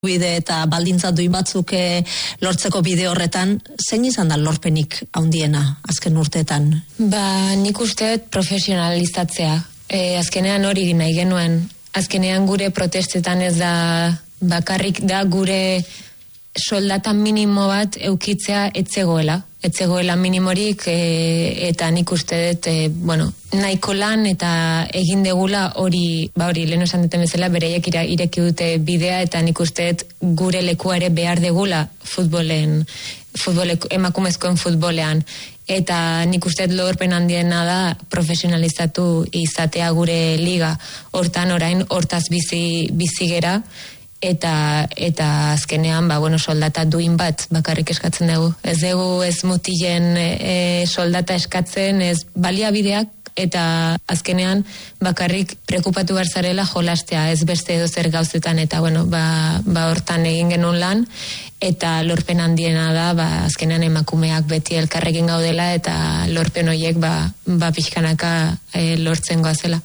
bide eta baldintza duin batzuk lortzeko bide horretan, zein izan da lorpenik handiena azken urteetan? Nik uste profesionalizatzea. Azkenean hori nahi genuen. Azkenean gure protestetan ez da bakarrik da gure soldata minimo bat eukitzea etzegoela minimorik eta nik uste dut nahiko lan eta egin degula hori lehen esan duten bezala bereiek ireki dute bidea eta nik uste dut gure lekua ere behar degula emakumezkoen futbolean eta nik uste dut lorpen handiena da profesionalizatu izatea gure liga hortan orain hortaz bizi gera eta azkenean soldata duin bat bakarrik eskatzen dugu. Ez dugu ez mutilen soldata eskatzen, ez baliabideak eta azkenean bakarrik preokupatu behar zarela jolastea, ez beste edo zer gauzetan eta hortan egin genuen lan eta lorpen handiena da azkenean emakumeak beti elkarrekin gaudela eta lorpen horiek pixkanaka lortzen goazela.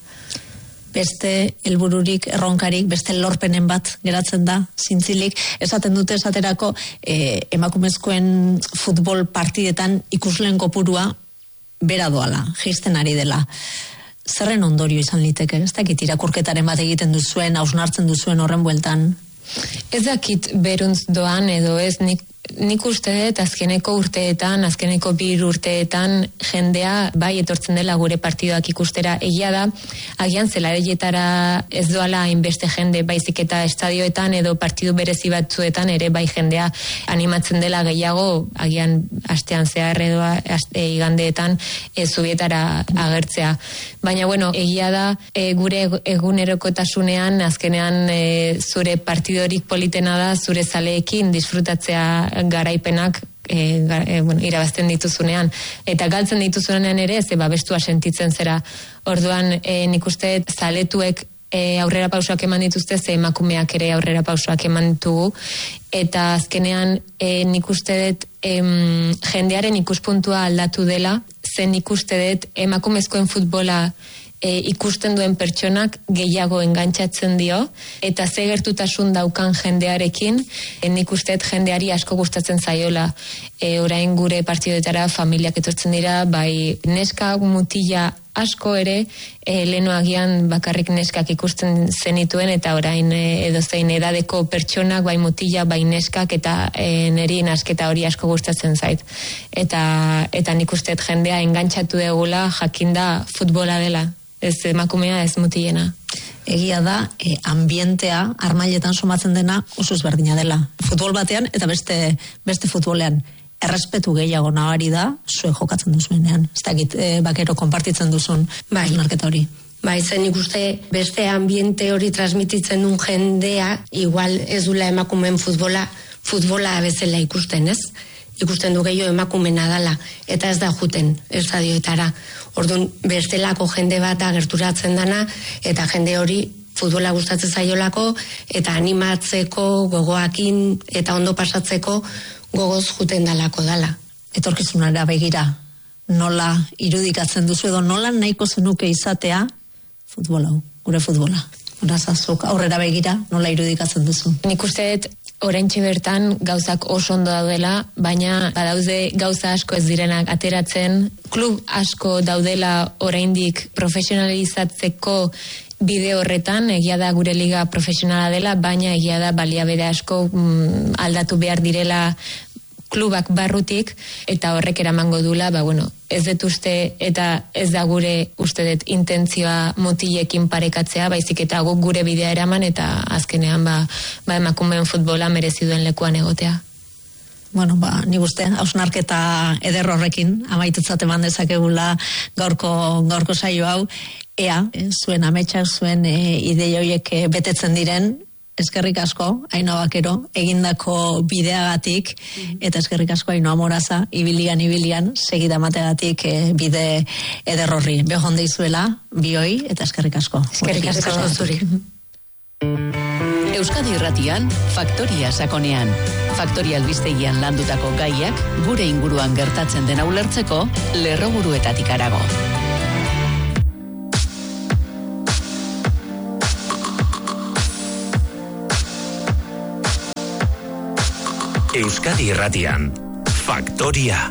Beste helbururik, erronkarik, beste lorpenen bat geratzen da, zintzilik. Esaten dute esaterako emakumezkoen futbol partidetan ikusleen kopurua bera doala, jaisten ari dela. Zerren ondorio izan liteke? Ez dakit irakurketaren bat egiten duzuen, hausnartzen duzuen horren bueltan? Ez dakit beruntz doan edo ez nik uste dut azkeneko urteetan, azkeneko 2 urteetan jendea bai etortzen dela gure partidoak ikustera egia da, agian zelaietara ez doala hainbeste jende baizik eta estadioetan edo partidu berezi batzuetan ere bai jendea animatzen dela gehiago, agian astean zehar edo igandeetan zubietara agertzea. Baina egia da gure egunerokotasunean azkenean zure partidorik politena da zure zaleekin disfrutatzea garaipenak irabazten dituzunean eta galtzen dituzunean ere ze babestua sentitzen zera. Orduan nik uste zaletuek aurrera pausoak eman dituzte ze emakumeak ere aurrera pausoak eman ditugu eta azkenean nik uste dut jendearen ikuspuntua aldatu dela zen nik uste dut emakumezkoen futbola ikusten duen pertsonak gehiago engantzatzen dio eta ze gertutasun daukan jendearekin nik usteet jendeari asko gustatzen zaiola orain gure partidoetara familiak etortzen dira bai neska mutila asko ere lehenoagian bakarrik neskak ikusten zenituen eta orain edozein edadeko pertsonak bai mutila bai neskak eta neri nasketa hori asko gustatzen zait eta nik usteet jendea engantzatu degula jakinda futbola dela ez emakumea ez mutilena. Egia da, ambientea armailetan somatzen dena oso ezberdina dela. Futbol batean eta beste futbolean. Errespetu gehiago nabari da, zuek jokatzen duzuenean. Ez dakit, bakero konpartitzen duzun marketa hori. Bai, zen ikuste beste ambiente hori transmititzen duen jendea, igual ez dula emakumeen futbola bezala ikusten, ez? Ikusten du gehiago emakumena dala, eta ez da juten estadioetara. Orduan, bestelako jende bat agerturatzen dana, eta jende hori futbola gustatzen zaiolako, eta animatzeko, gogoakin, eta ondo pasatzeko gogoz juten dalako dala. Etorkizunara begira, nola irudikatzen duzu edo nola nahiko zenuke izatea futbola, gure futbola. Horazazuk, aurrera begira, nola irudikatzen duzu? Nik uste dut, oraintxe bertan gauzak oso ondo daudela, baina badaude gauza asko ez direnak ateratzen, klub asko daudela oraindik profesionalizatzeko bide horretan, egia da gure liga profesionala dela, baina egia da baliabide asko aldatu behar direla klubak barrutik, eta horrek eramango dula, ez dut uste, eta ez da gure uste dut intentzioa mutilekin parekatzea, baizik eta guk gure bidea eraman, eta azkenean emakumeen futbola merezi duen lekuan egotea. Nik uste, hausnarketa eder horrekin, amaitutzat eman dezakegula gaurko saio hau, ea, zuen ametsak, zuen ideia horiek betetzen diren, eskerrik asko, Ainhoa Bakero, egindako bideagatik, eta eskerrik asko Ainhoa Moraza, ibilian, segida mategatik bide eder horri. Behon deizuela, bioi, eta eskerrik asko. Eskerrik asko zuri. Euskadi Irratian, Faktoria Sakonean. Faktoria albistegian landutako gaiak, gure inguruan gertatzen dena ulertzeko, lerroburuetatik harago. Euskadi Irratian, Faktoria.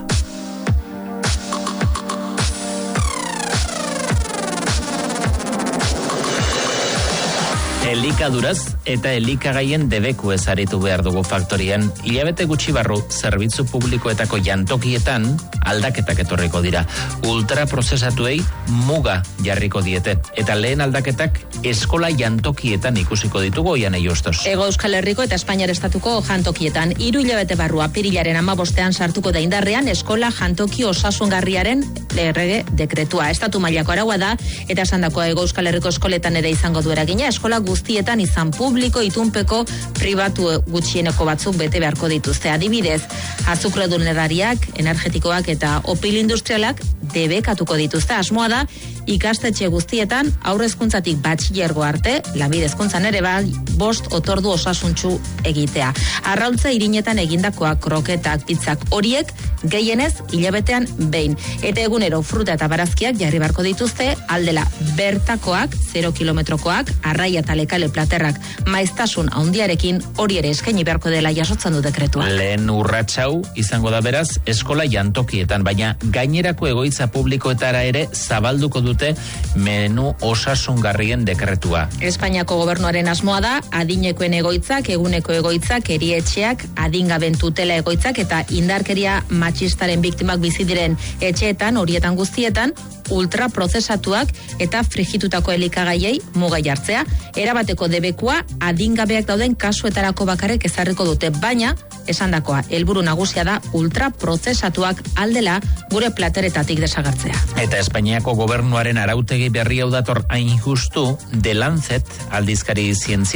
Elikaduraz eta elikagaien debeku ezaritu behar dugu Faktorian. Hilabete gutxi barru, zerbitzu publikoetako jantokietan aldaketak etorriko dira. Ultraprozesatuei muga jarriko diete. Eta lehen aldaketak eskola jantokietan ikusiko ditugu Oiane Justos. Hego Euskal Herriko eta Espainiar estatuko jantokietan 3 hilabete barru apirilaren 15 sartuko da indarrean eskola jantoki osasungarriaren errege dekretua. Estatu mailako araua da eta esandakoa Hego Euskal Herriko eskoletan ere izango du eragina. Eskola guztietan izan publiko, itunpeko, pribatu gutxieneko batzuk bete beharko dituzte. Adibidez, azukredun edariak, energetikoak eta opil industrialak debekatuko dituzte. Asmoa da, ikastetxe guztietan aurrezkuntzatik batxilergo arte, lanbide hezkuntzan ere bai, 5 otordu osasuntsu egitea. Arraultza irinetan egindakoak, kroketak, pizzak horiek gehienez hilabetean behin. Eta egunero fruta eta barazkiak jarri beharko dituzte, aldela bertakoak, 0 kilometrokoak, arraia eta lekale platerrak maiztasun handiarekin hori ere eskaini beharko dela jasotzen du dekretua. Lehen urratsau izango da beraz eskola jantokietan, baina gainerako egoitza publikoetara ere zabalduko dute menu osasungarrien dekretua. Espainiako gobernuaren asmoa da adinekoen egoitzak, eguneko egoitzak, erietxeak, adingaben tutela egoitzak eta indarkeria matxistaren biktimak bizi diren etxeetan, horietan guztietan, ultraprozesatuak eta frigitutako elikagaiei muga jartzea. Erabateko debekua adingabeak dauden kasuetarako bakarrik ezarriko dute, baina esandakoa helburu nagusia da ultraprozesatuak aldela gure plateretatik desagertzea. Eta Espainiako gobernuaren arautegi berri hau dator hain justu, The Lancet, aldizkari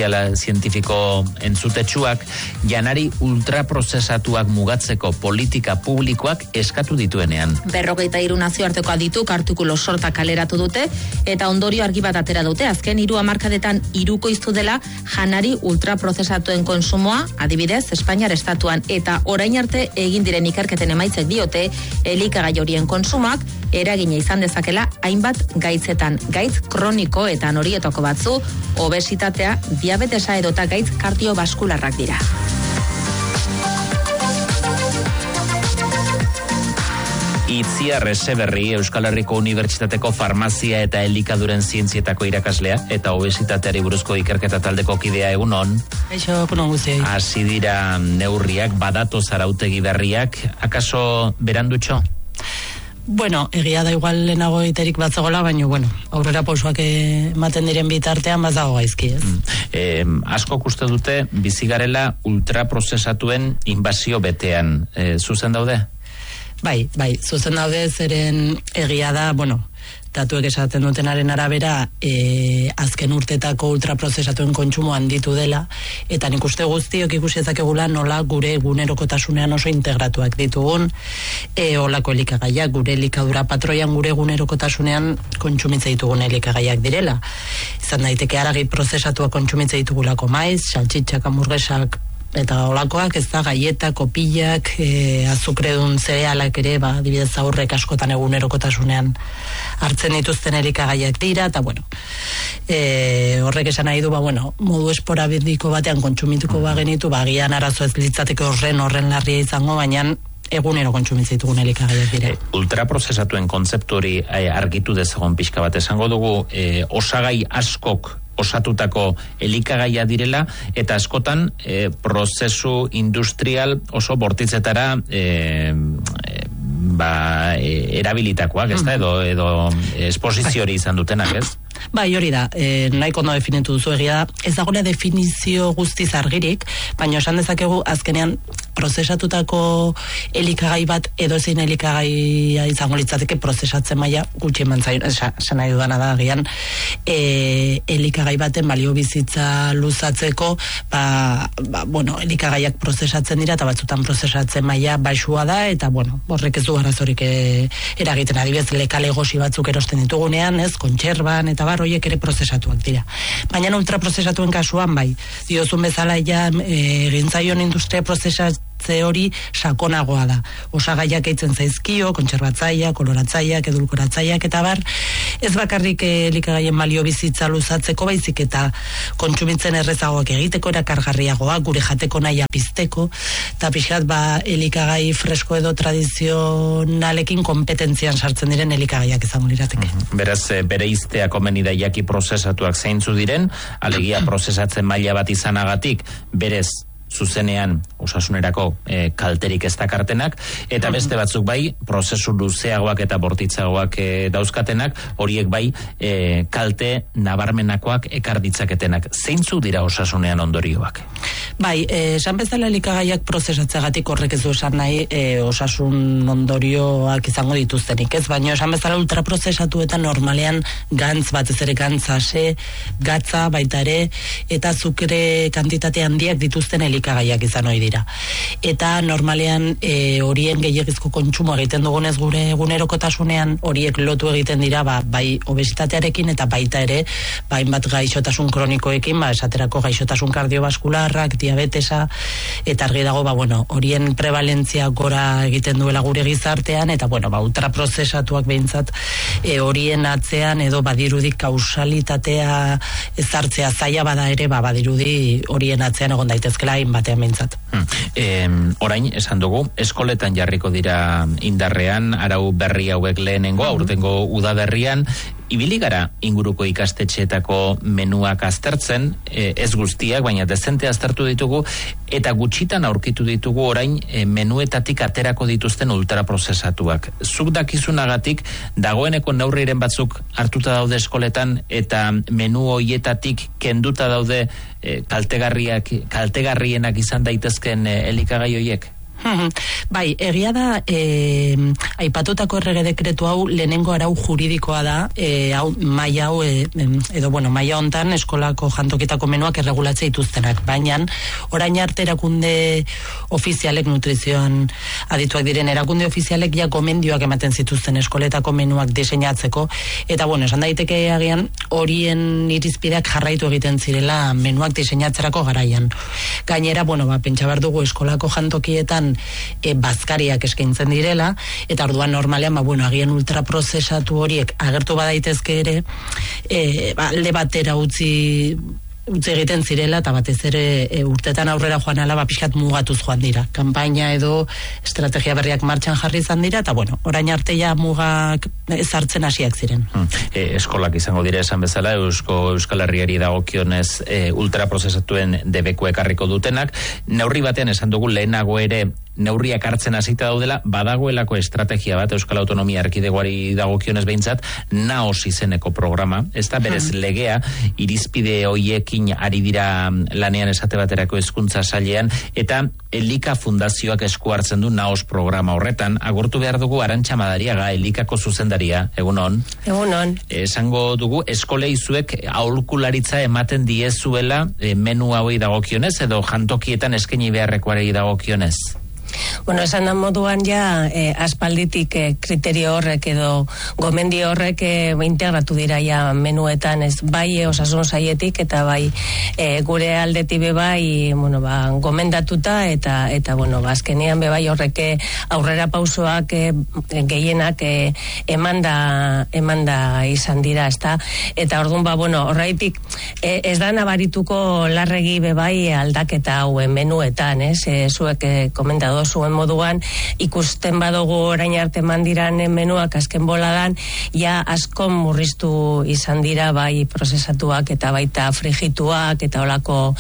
zientifiko entzutetsuak, janari ultraprozesatuak mugatzeko politika publikoak eskatu dituenean. 43 nazioarteko adituk artikulu sorta kaleratu dute eta ondorio argi bat atera dute. Azken 3 hamarkadetan hirukoiztu dela janari ultraprozesatuen konsumoa, adibidez Espainiar estatuan, eta orain arte egin diren ikerketen emaitzek diote elikagai horien konsumoak eragina izan dezakela hainbat gaitzetan, gaitz kronikoetan horietako batzu, obesitatea, diabetesa edota gaitz kardiobaskularrak dira. Itziar Eseberri, Euskal Herriko Unibertsitateko Farmazia eta Elikaduren Zientzietako irakaslea eta obesitateari buruzko ikerketa taldeko kidea egunon. Eixo, egunon guztioi. Hasi dira neurriak, badatoz arautegi berriak, akaso berandutxo? Bueno, egia da igual lehenago iterik batzagola, baina, aurrera pausoak ematen diren bitartean bazago gaizki, ez? Asko uste dute bizigarela ultraprozesatuen inbazio betean. Zuzen daude? Bai, zuzen daude, zeren egia da, datuek esaten dutenaren arabera, azken urtetako ultraprozesatuen kontsumo handitu dela, eta nik uste guztiok ikusi ezakegula nola gure egunerokotasunean oso integratuak ditugun, olako elikagaiak, gure elikadura patroian gure egunerokotasunean kontsumitze ditugun elikagaiak direla. Izan daiteke haragi prozesatuak kontsumitze ditugulako maiz, saltxitxak, hamburguesak, eta olakoak, ez da, gaieta, kopillak, azukredun zerealak ere, adibidez aurrek askotan egunerokotasunean hartzen dituzten elikagaiak dira, eta horrek esan nahi du, modu esporabidiko batean kontsumituko bagenitu, agian arazo ez litzateke horren larria izango, baina egunero kontsumitzen ditugun elikagaiak dira. Ultraprozesatuen kontzeptu hori argitu dezagon pixka bat esango dugu, osagai askok osatutako elikagaia direla, eta askotan prozesu industrial oso bortitzetara erabilitakoak, ez da, edo esposizio hori izan dutenak, ez? Bai, hori da, nahiko ondo definitu duzu, egia da, ez dagoela definizio guztiz argirik, baina esan dezakegu azkenean prozesatutako elikagai bat edo ezin elikagaia izango litzateke prozesatzen maila gutxi eman zaio, esan nahi dudana da, agian elikagai baten balio bizitza luzatzeko, elikagaiak prozesatzen dira, eta batzutan prozesatzen maila baxua da, eta horrek ez du arazorik eragiten, adibidez lekale gosi batzuk erosten ditugunean, ez, kontserban, eta horiek ere prozesatuak dira. Baina ultraprozesatuen kasuan, bai, diozun bezala ja, gintzaion industria prozesatzea hori sakonagoa da. Osagaiak eitzen zaizkio, kontserbatzaileak, koloratzaileak, edulkoratzaileak eta bar, ez bakarrik elikagaien balio bizitza luzatzeko, baizik eta kontsumitzen errezagoak egiteko, erakargarriagoak, gure jateko nahia pizteko, eta pixkat elikagai fresko edo tradizionalekin kompetentzian sartzen diren elikagaiak izango lirateke. Beraz, bere iztea komeni da jaki prozesatuak zeintzu diren, alegia prozesatzen maila bat izanagatik, berez zuzenean osasunerako kalterik ez dakartenak, eta beste batzuk bai, prozesu luzeagoak eta bortitzagoak dauzkatenak, horiek bai kalte nabarmenakoak ekar ditzaketenak. Zeintzu dira osasunean ondorioak? Bai, esan bezala elikagaiak prozesatzeagatik horrek ez du esan nahi osasun ondorioak izango dituztenik, ez? Baina esan bezala ultraprozesatuetan normalean gantz, batez ere gantzase, gatza baita ere, eta azukre kantitate handiak dituzten elikagaiak izan ohi dira. Eta normalean horien gehiagizko kontsumo egiten dugunez gure egunerokotasunean horiek lotu egiten dira bai obesitatearekin eta baita ere hainbat gaixotasun kronikoekin, esaterako gaixotasun kardiobaskularrak, diabetesa, eta argi dago horien prevalentzia gora egiten duela gure gizartean, eta ultraprozesatuak behintzat horien atzean edo badirudik kausalitatea ezartzea zaila bada ere, badirudi horien atzean egon daitezkela batean behintzat. Orain, esan dugu, eskoletan jarriko dira indarrean, arau berri hauek lehenengo, aurtengo udaberrian, ibili gara inguruko ikastetxeetako menuak aztertzen, ez guztiak, baina dezente aztertu ditugu, eta gutxitan aurkitu ditugu orain menuetatik aterako dituzten ultraprozesatuak. Zuk dakizunagatik, dagoeneko neurriren batzuk hartuta daude eskoletan, eta menu hoietatik kenduta daude kaltegarrienak izan daitezken elikagai hoiek? Bai, egia da aipatutako errege dekretu hau lehenengo arau juridikoa da, maila hontan eskolako jantokitako menuak erregulatzea dituztenak, baina orain arte erakunde ofizialek, nutrizioan adituak diren erakunde ofizialek ja gomendioak ematen zituzten eskoletako menuak diseinatzeko, eta esan daiteke agian horien irizpideak jarraitu egiten zirela menuak diseinatzerako garaian. Gainera, pentsa behar dugu eskolako jantokietan bazkariak eskaintzen direla, eta orduan normalean, agian ultraprozesatu horiek agertu badaitezke ere, alde batera utzi egiten zirela, eta batez ere urtetan aurrera joan ala pixkat mugatuz joan dira. Kanpaina edo estrategia berriak martxan jarri izan dira, eta orain arte ja mugak ezartzen hasiak ziren. Eskolak izango dira esan bezala, Euskal Herriari dagokionez ultraprozesatuen debeku ekarriko dutenak, neurri batean esan dugu lehenago ere neurriak hartzen hasita daudela, badagoelako estrategia bat Euskal Autonomia Erkidegoari dagokionez behintzat, NAOS izeneko programa, ez da berez legea, irizpide hoiekin ari dira lanean esate baterako hezkuntza sailean, eta Elika Fundazioak esku hartzen du NAOS programa horretan. Agurtu behar dugu Arantxa Madariaga, Elikako zuzendaria, egunon? Egunon. Esango dugu, eskolei zuek aholkularitza ematen diezuela menu hauei dagokionez, edo jantokietan eskaini beharrekoari dagokionez? Esan da moduan ja aspalditik kriterio horrek edo gomendio horrek integratu dira ja menuetan, ez bai osasun saietik eta bai gure aldetik bai gomendatuta eta azkenean bai horrek aurrera pausoak gehienak emanda izan dira, ezta? Eta orduan horraitik ez da nabarituko larregi bai aldaketa hau menuetan, ez? Zuek komentatu zuen moduan, ikusten badugu orain arte mandiran menuak azken boladan, ja asko murriztu izan dira bai prozesatuak eta baita frigituak eta olako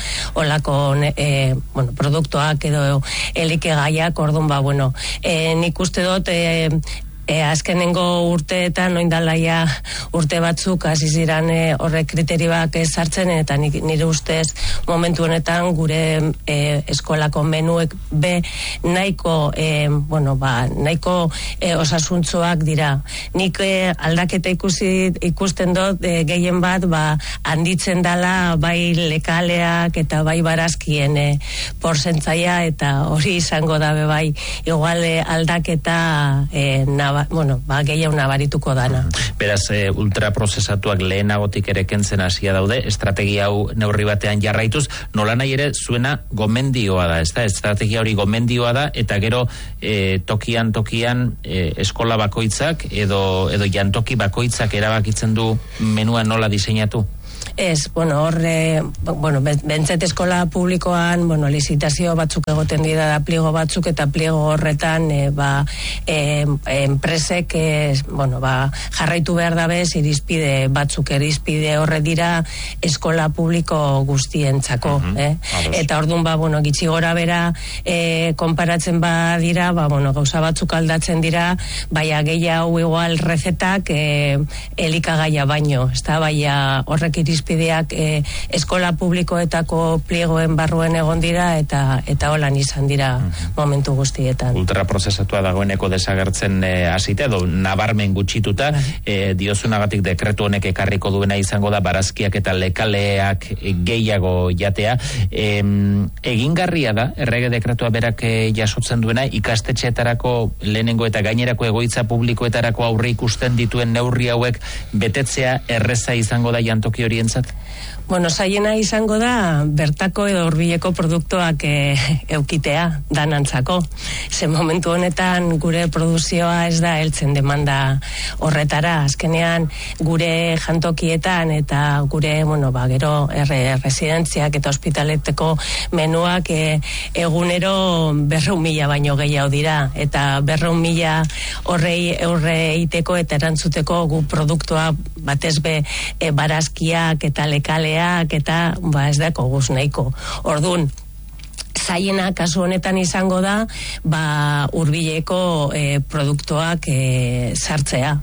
produktuak edo elikagaiak, orduan nik uste dut azkenengo urteetan oindalaia urte batzuk hasi ziren horrek kriterioak sartzen, eta nire ustez momentu honetan gure eskolako menuek nahiko nahiko osasuntsuak dira. Nik aldaketa ikusten dut gehien bat handitzen dala bai lekaleak eta bai barazkien porzentzaia, eta hori izango da bai igual aldaketa gehiago nabarituko dana. Beraz, ultraprozesatuak lehenagotik ere kentzen hasia daude, estrategia hau neurri batean jarraituz, nola nahi ere zuena gomendioa da, ez da? Estrategia hori gomendioa da, eta gero tokian eskola bakoitzak edo jantoki bakoitzak erabakitzen du menua nola diseinatu? Ez, bentzet eskola publikoan, lizitazio batzuk egoten dira da pliego batzuk, eta pliego horretan, enpresek, jarraitu behar dabez, irizpide horre dira eskola publiko guztientzako, Eta orduan, gitxi gora bera, konparatzen dira, gauza batzuk aldatzen dira, baina gehiago igual rezetak, elikagaia baino, ez da, baina horrek irizpideak eskola publikoetako pliegoen barruen egon dira eta holan izan dira momentu guztietan. Ultraprozesatua dagoeneko desagertzen hasita edo nabarmen gutxituta, diozunagatik dekretu honek ekarriko duena izango da barazkiak eta lekaleak gehiago jatea. Egingarria da, errege dekretua berak jasotzen duena, ikastetxeetarako lehenengo eta gainerako egoitza publikoetarako aurre ikusten dituen neurri hauek betetzea erreza izango da jantoki horientzat? Zaiena izango da bertako edo hurbileko produktuak eukitea danantzako. Ze momentu honetan gure produzioa ez da heltzen demanda horretara. Azkenean gure jantokietan eta gure, gero residentziak eta ospitaleteko menuak egunero 200.000 baino gehiago dira. Eta 200.000 horrei aurre egiteko eta erantzuteko gu produktua batez be barazkiak eta lekaleak eta ez dako guz nahiko. Orduan, zaiena kasu honetan izango da hurbileko produktuak sartzea.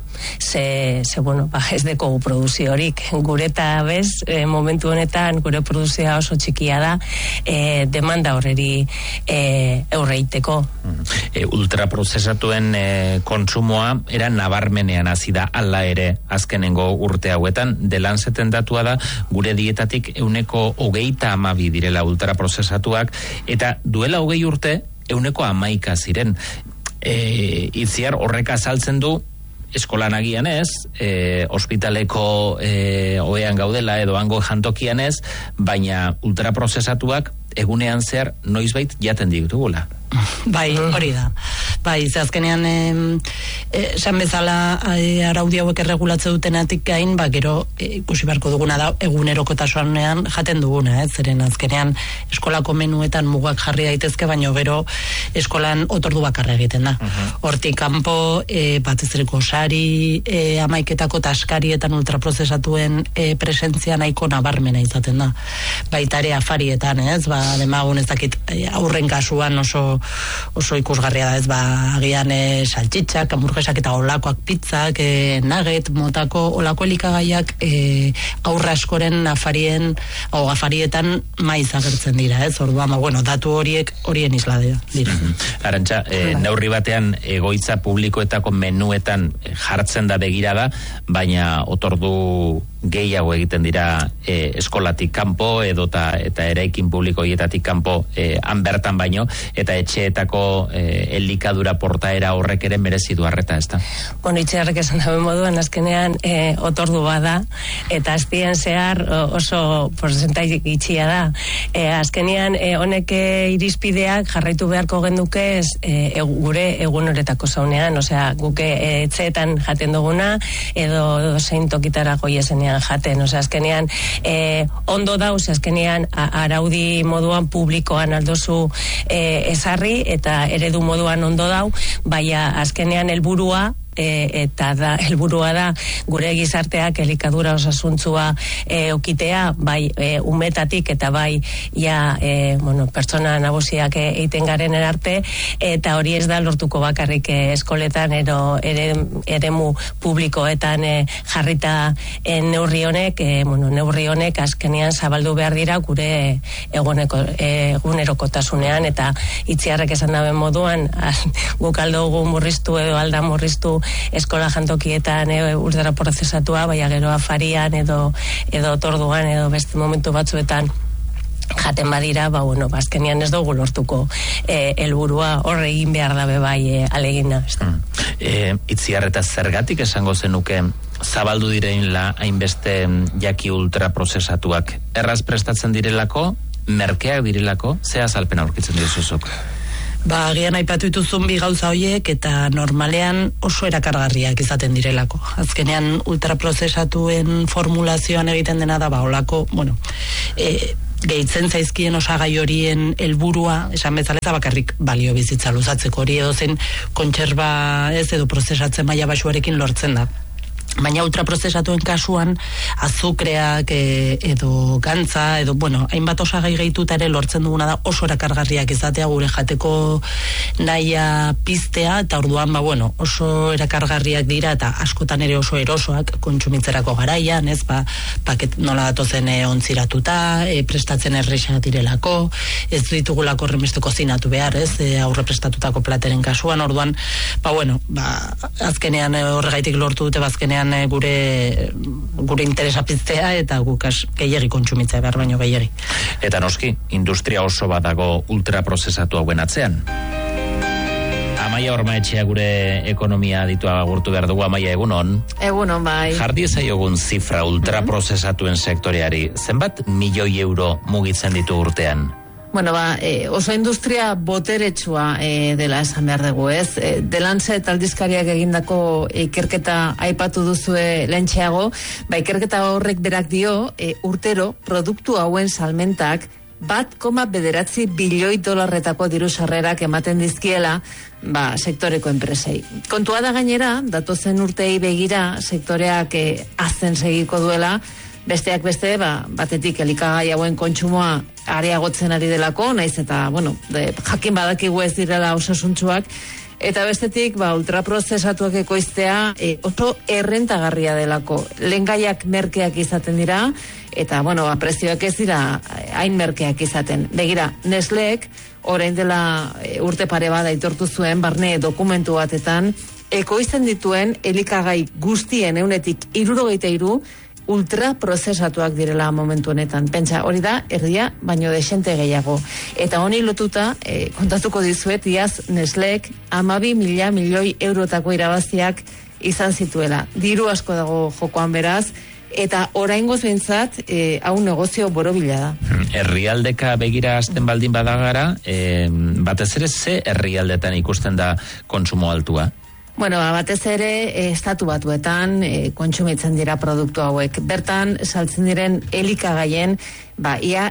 Ez deko produziorik. Gure eta bez, momentu honetan gure produzioa oso txikia da, demanda horreri aurreiteko. Ultraprozesatuen kontsumoa era nabarmenean hasi da hala ere azkenengo urte hauetan. The Lanceten datua da gure dietatik 22 direla ultraprozesatuak, eta duela 20 urte 11 ziren. Itziar horrek azaltzen du eskolan agian ez, ospitaleko oean gaudela edo hango jantokian ez, baina ultraprozesatuak egunean zehar noizbait jaten ditugula. Bai, hori da. Bai, azkenean esan bezala araudi hauek erregulatze dutenatik gain, gero ikusi beharko duguna da egunerokotasunean jaten duguna, zeren azkenean eskolako menuetan mugak jarri daitezke, baina gero eskolan otordu bakarra egiten da. Hortik kanpo batez ere gosari, amaiketako taskarietan ultraprozesatuen presentzia nahiko nabarmena izaten da. Baita ere afarietan, demagun ez dakit aurren kasuan oso ikusgarria da, agian saltxitxak, hamburguesak eta olakoak pizzak, nugget, motako olako elikagaiak aurra askoren afarietan maiz agertzen dira, Orduan, datu horien isla dira. Arantxa, neurri batean egoitza publikoetako menuetan jartzen da begirada, baina otordu gehiago egiten dira eskolatik kanpo eta eraikin publiko hietatik kanpo han bertan baino, eta etxeetako elikadura portaera horrek ere merezi du arreta, ezta? Itxearrek esan dabe moduan, azkenean otordu bada, eta azpien zehar oso porzentai itxia da. Azkenean honek irizpideak jarraitu beharko genduke gure egun horretako zaunean, guke etxeetan jaten duguna, edo zein tokitara goiezenean jaten, azkenean ondo da, azkenean araudi moduan publikoan aldozu ezarri, eta eredu moduan ondo dau, baina azkenean helburua helburua da gure gizarteak elikadura osasuntzua okitea, bai umetatik eta bai pertsona nagusiak egiten garen erarte, eta hori ez da lortuko bakarrik eskoletan edo eremu publikoetan jarrita neurri honek azkenean zabaldu behar dira gure egunerokotasunean, eta itziarrek esan daben moduan guk aldo murriztu edo alda murriztu eskola jantokietan ultraprozesatua, baina gero afarian edo otorduan edo beste momentu batzuetan jaten badira, azkenean ez dugu lortuko helburua horre egin behar dabe bai alegina. Itziar eta zergatik esango zenuke zabaldu direin hainbeste jaki ultraprozesatuak erraz prestatzen direlako, merkeak direlako, ze azalpen aurkitzen diruzuzuk? Agian aipatu dituzun bi gauza horiek eta normalean oso erakargarriak izaten direlako. Azkenean ultraprozesatuen formulazioan egiten dena da, olako, gehitzen zaizkien osagai horien helburua, esan bezala eta bakarrik balio bizitza luzatzeko hori edo zen kontserba ez edo prozesatzen maila baxuarekin lortzen da. Baina ultraprozesatuen kasuan azukreak edo gantza edo hainbat osagai gehituta ere lortzen duguna da oso erakargarriak izatea gure jateko nahia piztea eta orduan oso erakargarriak dira eta askotan ere oso erosoak kontsumitzerako garaian, paket nola datozen ontziratuta, prestatzen errexak direlako, ez ditugulako horrenbesteko zinatu behar, aurre prestatutako plateren kasuan, orduan azkenean horregaitik lortu dute azkenean gure interesa piztea eta guk gehiagi kontsumitzea behar baino gehiagi. Eta noski, industria oso badago ultraprozesatu hauen atzean. Amaia Ormaetxea gure ekonomia ditua agurtu behar dugu. Amaia, egunon? Egunon, bai. Jardi ezaiogun zifra ultraprozesatuen sektoreari, zenbat milioi euro mugitzen ditu urtean? Oso industria boteretsua dela esan behar dugu, ez? The Lancet aldizkariak egindako ikerketa aipatu duzue lehentxeago, ikerketa horrek berak dio, urtero produktu hauen salmentak 1,9 bilioi dolarretako diru sarrerak ematen dizkiela sektoreko enpresei. Kontua da gainera, datozen urtei begira sektoreak azten segiko duela, besteak beste, batetik elikagai hauen kontsumoa areagotzen ari delako, naiz eta, jakin badakigu ez direla osasuntsuak, eta bestetik, ultraprozesatuak ekoiztea oso errentagarria delako. Lehengaiak merkeak izaten dira, eta, prezioak ez dira hain merkeak izaten. Begira, Nestleek, orain dela urte pare bat aitortu zuen, barne dokumentu batetan, ekoizten dituen elikagai guztien 73 ultraprozesatuak direla momentu honetan. Pentsa, hori da, erdia, baino desente gehiago. Eta honi lotuta, kontatuko dizuet, iaz Nestleek 12.000 milioi eurotako irabaziak izan zituela. Diru asko dago jokoan beraz, eta oraingoz behintzat, hau negozio borobila da. Herrialdeka begira azten baldin badagara, batez ere ze herrialdetan ikusten da kontsumo altua? Batez ere, estatu batuetan kontsumitzen dira produktu hauek. Bertan, saltzen diren elikagaien, ia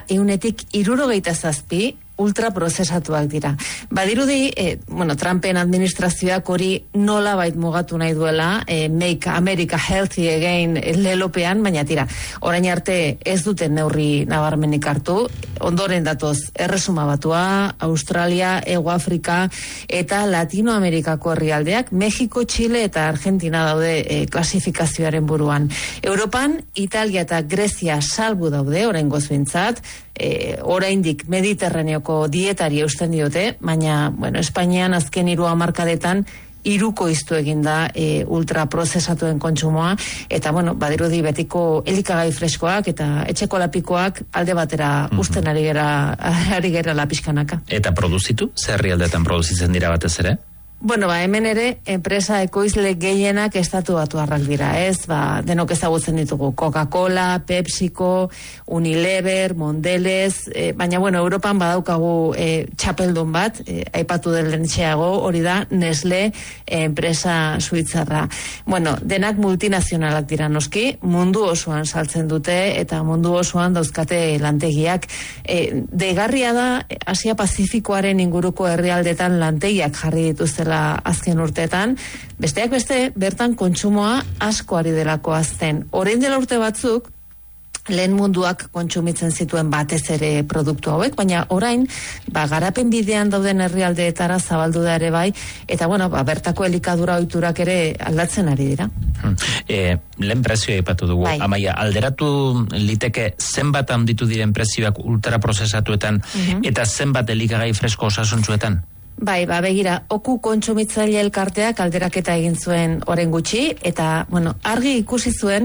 167 ultraprozesatuak dira. Badirudi, Trumpen administrazioak hori nolabait mugatu nahi duela, Make America Healthy Again lelopean, baina tira, orain arte ez duten neurri nabarmenik hartu, ondoren datoz Erresuma Batua, Australia, Hego Afrika eta Latinoamerikako herrialdeak, Mexiko, Chile eta Argentina daude klasifikazioaren buruan. Europan, Italia eta Grezia salbu daude, oraingoz behintzat, oraindik Mediterraneoko dietari eusten diote, baina, Espainian azken 3 hamarkadetan 3 iztu egin da ultraprozesatuen kontsumoa, eta, badirudi betiko elikagai freskoak eta etxeko lapikoak alde batera usten ari gera lapiskanaka. Eta produzitu? Zer herrialdetan produzitzen dira batez ere? Hemen ere, enpresa ekoizle gehienak estatu batuarrak dira, ez? Denok ezagutzen ditugu, Coca-Cola, PepsiCo, Unilever, Mondelez, baina, Europan badaukagu txapeldun bat, aipatu den lehentxeago, hori da, Nestle, enpresa suitzarra. Denak multinazionalak dira noski, mundu osoan saltzen dute, eta mundu osoan dauzkate lantegiak. Deigarria da, Asia Pazifikoaren inguruko herrialdetan lantegiak jarri dituztela azken urteetan, besteak beste, bertan kontsumoa asko ari delako azten. Orain dela urte batzuk, lehen munduak kontsumitzen zituen batez ere produktu hauek, baina orain, garapen bidean dauden herrialdeetara zabaldu da ere bai, eta bertako elikadura ohiturak ere aldatzen ari dira. Lehen prezioa aipatu dugu, Amaia, alderatu liteke zenbat handitu diren prezioak ultraprozesatuetan eta zenbat elikagai fresko osasuntsuetan? Begira, oku kontsumitzaile elkarteak alderaketa egin zuen oren gutxi, eta, argi ikusi zuen,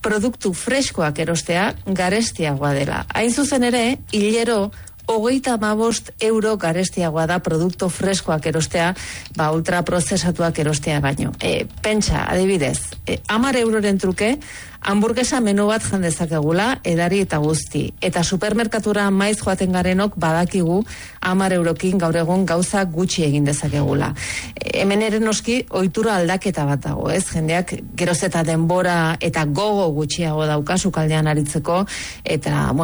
produktu freskoak erostea garestiagoa dela. Hain zuzen ere, hilero 35 euro garestiagoa da produktu freskoak erostea, ultraprozesatuak erostea baino. Pentsa, adibidez, 10 euroren truke, hamburguesa menu bat jandezakegula, edari eta guzti. Eta supermerkatura maiz joaten garenok badakigu 10 eurokin gaur egun gauza gutxi egin dezakegula. Hemen ere noski ohitura aldaketa bat dago, ez? Jendeak geroz eta denbora eta gogo gutxiago dauka sukaldean aritzeko, eta,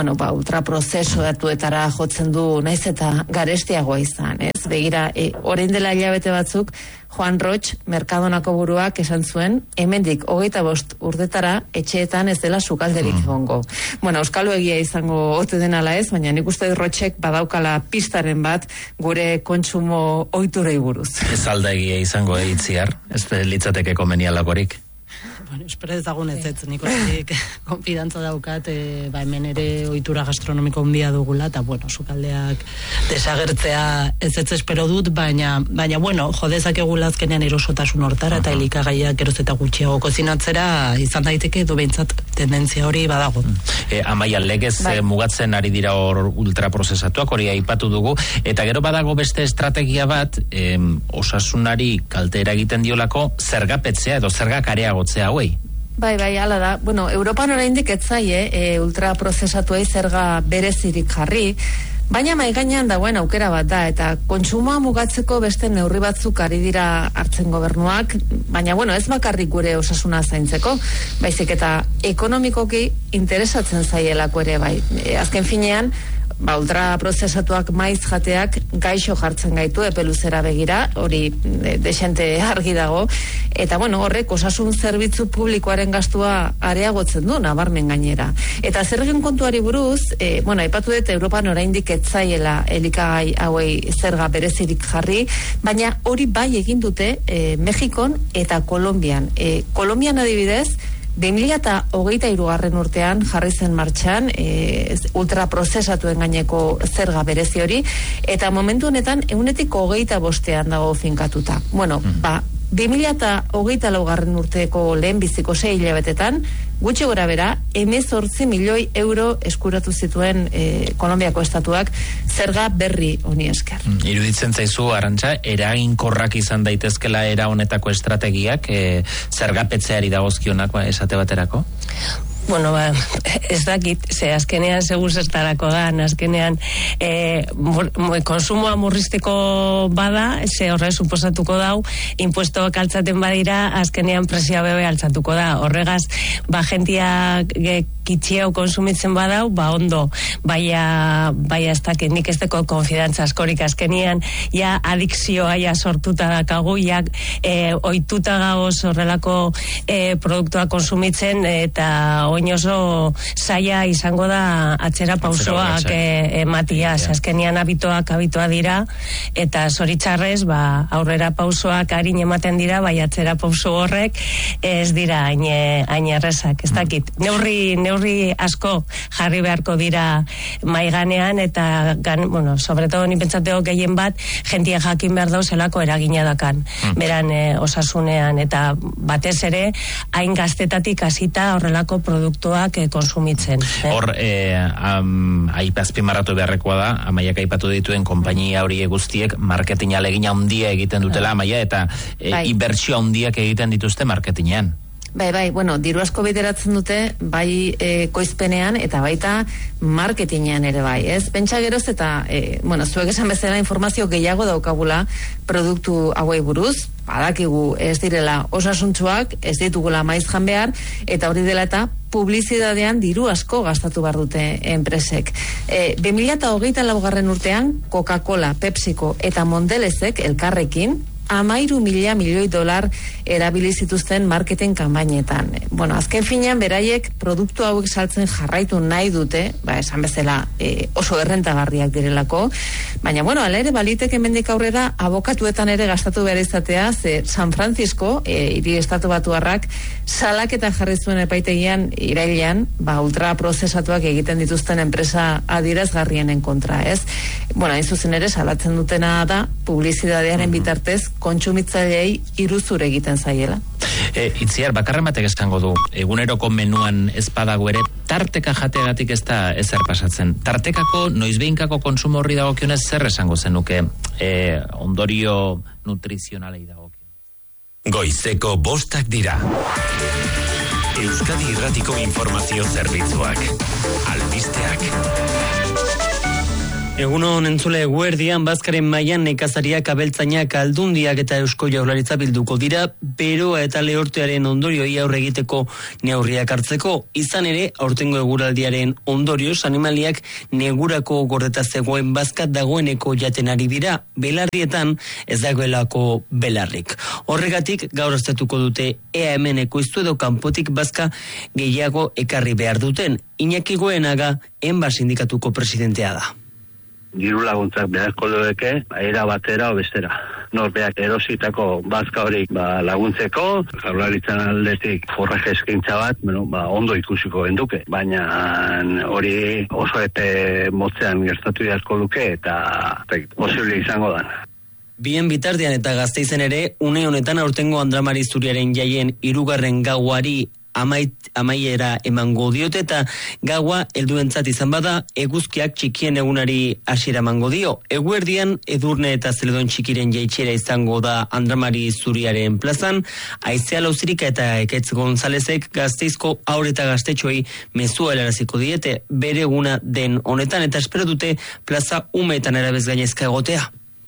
ultraprozesatuetara jotzen du naiz eta garestiagoa izan, ez? Begira, orain dela hilabete batzuk, Juan Roig, Mercadonako buruak esan zuen, hemendik 25 urtetara etxeetan ez dela sukalderik egongo. Euskalo egia izango ote denala ez, baina nik uste Roigek badaukala pistaren bat gure kontsumo ohiturei buruz. Ez alda egia izango itziar, ez litzateke komenialakorik. Espero ezagun ez, nik horretik konfidantza daukat, hemen ere ohitura gastronomiko handia dugula, eta sukaldeak desagertzea ez espero dut, baina jodezak egula azkenean erosotasun hortara, eta elikagaiak geroz eta gutxiago kozinatzera izan daiteke edo behintzat tendentzia hori badago. Amaia, legez mugatzen ari dira hor ultraprozesatuak, hori aipatu dugu, eta gero badago beste estrategia bat, osasunari kaltera egiten diolako zergapetzea edo zergak areagotzea hauei. Bai, hala da. Europan oraindik ez zaie ultraprozesatuei zerga berezirik jarri, baina mahai gainean dagoen aukera bat da, eta kontsumoa mugatzeko beste neurri batzuk ari dira hartzen gobernuak, baina ez bakarrik gure osasuna zaintzeko, baizik eta ekonomikoki interesatzen zaielako ere bai. Azken finean, ultraprozesatuak maiz jateak gaixo jartzen gaitu epeluzera begira, hori desente argi dago, eta horrek osasun zerbitzu publikoaren gastua areagotzen du, nabarmen gainera. Eta zergen kontuari buruz, aipatu dut Europan oraindik ez zaiela elikagai hauei zerga berezirik jarri, baina hori bai egin dute Mexikon eta Kolonbian. Kolonbian adibidez, 2023 urtean jarri zen martxan ultraprozesatuen gaineko zerga berezi hori, eta momentu honetan 25% dago finkatuta. 2024 urteko lehen biziko 6 hilabetetan, gutxi gora bera, 18 milioi euro eskuratu zituen Kolonbiako estatuak zerga berri honi esker. Iruditzen zaizu, Arantxa, eraginkorrak izan daitezkela era honetako estrategiak zergapetzeari dagozkionak esate baterako? Ez dakit, azkenean segur zertarako da, azkenean konsumoa murrizteko bada, horre suposatuko dau, impuestoak altzaten badira, azkenean presioa bebe altzatuko da. Horregaz, jentia kitxiau konsumitzen badau, ondo, baina ez dakit, nik ez deko konfidantza askorik azkenean, adikzioa sortuta dakagu, ohituta gagoz horrelako produktua konsumitzen, eta oin oso zaila izango da atzera pausoak ematia, azkenean habitua dira, eta zoritzarrez aurrera pausoak harin ematen dira, bai atzera pauso horrek ez dira hain errezak, ez dakit. Neurri asko jarri beharko dira maiganean, eta sobretodo ni pentsateo gehien bat jentia jakin behar dau zelako eragina dakan beran osasunean, eta batez ere hain gaztetatik hasita horrelako produktuak konsumitzen. Hor, azpimarratu beharrekoa da, Amaiak aipatu dituen konpainia hori guztiek marketing alegina handia egiten dutela, Amaia, eta inbertsio handiak egiten dituzte marketinean. Bai, diru asko bideratzen dute, bai koizpenean eta baita marketinean ere bai, ez? Pentsa geroz eta, zuek esan bezala informazio gehiago daukagula produktu hauei buruz, badakigu ez direla osasuntsuak, ez ditugula maiz jan behar, eta hori dela eta publizidadean diru asko gastatu behar dute enpresek. 2024 urtean, Coca-Cola, PepsiCo eta Mondelezek elkarrekin, 13.000 milioi dolar erabili zituzten marketing kanpainetan. Azken finean beraiek produktu hauek saltzen jarraitu nahi dute, esan bezala oso errentagarriak direlako, baina ala ere baliteke hemendik aurrera abokatuetan ere gastatu behar izatea, ze San Francisco, hiri estatu batuarrak, salaketa jarri zuen epaitegian irailean, ultraprozesatuak egiten dituzten enpresa adierazgarrienen kontra, ez? Hain zuzen ere salatzen dutena da publizidadearen bitartez kontsumitzaileei iruzur egiten zaiela. Itziar, bakarrematek eskango du, eguneroko menuan ez badago ere, tarteka jateagatik ez da ezer pasatzen. Tartekako, noizbeinkako konsumo horri dagokionez zer esango zenuke ondorio nutrizionalei dagokionez? Goizeko 5 dira. Euskadi Irratiko Informazio Zerbitzuak. Albisteak. Egunon entzule eguerdian, Bazkaren mailan nekazariak, abeltzainak, aldundiak eta Eusko Jaurlaritza bilduko dira, beroa eta lehortearen ondorioi aurre egiteko neurriak hartzeko. Izan ere, aurtengo eguraldiaren ondorioz, animaliak negurako gordeta zegoen bazkat dagoeneko jaten ari dira, belarrietan ez dagoelako belarrik. Horregatik, gaur aztertuko dute ea hemen ekoiztu edo kanpotik bazka gehiago ekarri behar duten. Iñaki Goenaga, Enba sindikatuko presidentea da. Diru laguntzak beharko dueke, era batera o bestera. Norbeak erositako bazka hori laguntzeko, Jaurlaritzan aldetik forraje eskaintza bat, ondo ikusiko genduke. Baina hori oso epe motzean gertatu beharko luke eta posible izango da. Bien bitartean eta Gasteizen ere, une honetan aurtengo Andramari Zuriaren jaien 3. gauari amaiera emango diote eta gaua helduentzat izan bada eguzkiak txikien egunari hasiera emango dio. Eguerdian Edurne eta Zeledon txikiren jaitsera izango da Andramari Zuriaren plazan, Aizea Lauzirika eta Eketz Gonzalezek Gasteizko haur eta gaztetxoei mezua helaraziko diete bere eguna den honetan eta espero dute plaza umeetan erabez gainezka egotea.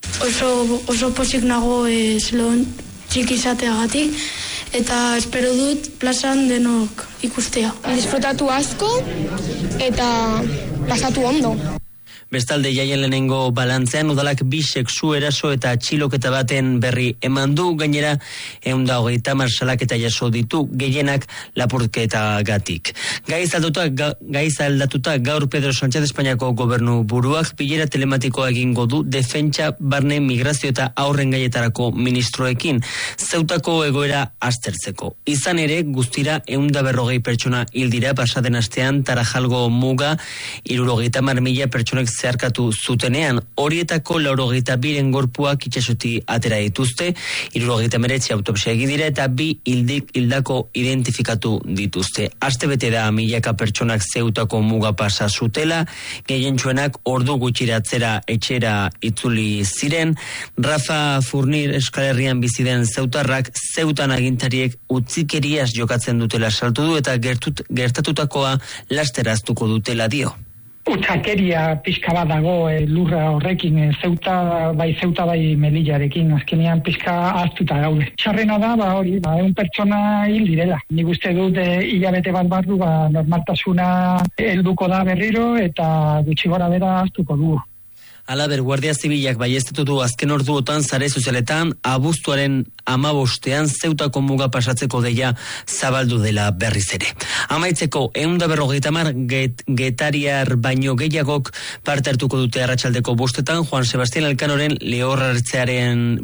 Oso pozik nago Zeledon txiki izateagatik, eta espero dut plazan denok ikustea. Disfrutatu asko eta pasatu ondo. Bestalde jaien lehenengo balantzean udalak 2 sexu eraso eta atxiloketa baten berri eman du, gainera 130 salaketa jaso ditu, gehienak lapurketagatik. Gaiz aldatuta gaur Pedro Sánchez Espainiako gobernu buruak bilera telematikoa egingo du defentsa, barne, migrazio eta aurren gaietarako ministroekin, Zeutako egoera aztertzeko. Izan ere, guztira 140 pertsona hil dira pasaden astean Tarajalgo muga 70.000 pertsonek zeharkatu zutenean, horietako 82 gorpuak itsasotik atera dituzte, 79 autopsia egin dira eta 2 hildako identifikatu dituzte. Astebete da milaka pertsonak Zeutako muga pasa zutela, gehientsuenak ordu gutxiratzera etxera itzuli ziren. Rafa Furnir Euskal Herrian bizi den zeutarrak Zeutan agintariek utzikeriaz jokatzen dutela saltu du eta gertatutakoa lasteraztuko dutela dio. Utsakeria pixka bat dago lurra horrekin, Zeuta bai Melillarekin, azkenean pixka ahaztuta gaude. Txarrena da, hori, 100 pertsona hil direla. Nik uste dut hilabete bat barru normaltasuna helduko da berriro eta gutxi gora bera ahaztuko dugu. Halaber, Guardia Zibilak baieztatu du azken orduotan sare sozialetan abuztuaren 15ean Zeutako muga pasatzeko deia zabaldu dela berriz ere. Amaitzeko, 150 getariar baino gehiagok parte hartuko dute arratsaldeko 5etan Juan Sebastián Elkanoren lehorrartzearen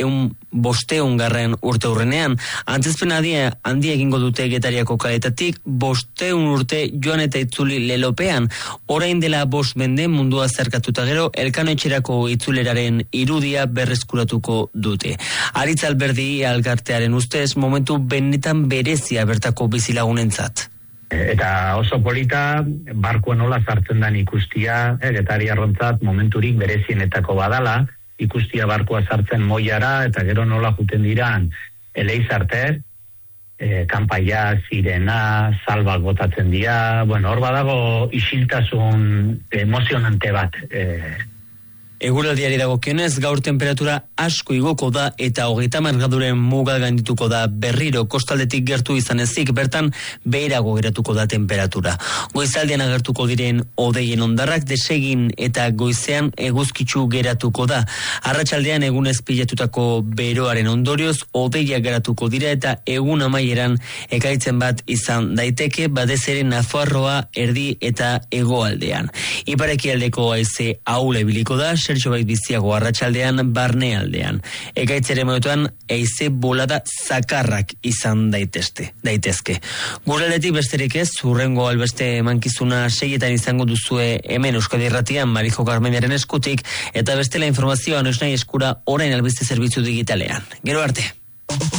500. urte hurrenean. Antzezpen handia egingo dute Getariako kaletatik 500 urte joan eta itzuli lelopean. Orain dela 5 mende mundua zerkatuta gero Elkano etxerako itzuleraren irudia berreskuratuko dute. Aritz Alberdi alkartearen ustez momentu benetan berezia bertako bizilagunentzat. Eta oso polita, barkua nola sartzen dan ikustia, getariarrontzat momenturik berezienetako badala, ikustia barkua sartzen moiara, eta gero nola juten diran Eleizarter, kanpaia, sirena, salbak botatzen dira, hor badago isiltasun emozionante bat. Eguraldiari dagokionez, gaur temperatura asko igoko da eta 30 graduren muga gaindituko da berriro kostaldetik gertu izan ezik, bertan beherago geratuko da temperatura. Goizaldean agertuko diren hodeien ondarrak desegin eta goizean eguzkitsu geratuko da. Arratsaldean egun ezpilatutako beroaren ondorioz hodeiak geratuko dira eta egun amaieran ekaitzen bat izan daiteke, batez ere Nafarroa erdi eta hegoaldean. Iparekialdeko haize ahula ibiliko da, zertxobait biziago arratsaldean barnealdean. Ekaitzere moduan haize bolada zakarrak izan daitezke. Guraldetik besterik ez, hurrengo albeste emankizuna 6etan izango duzue hemen Euskadi Irratian Marijo Carmenaren eskutik eta bestela informazioa noiznai eskura orain albiste zerbitzu digitalean. Gero arte.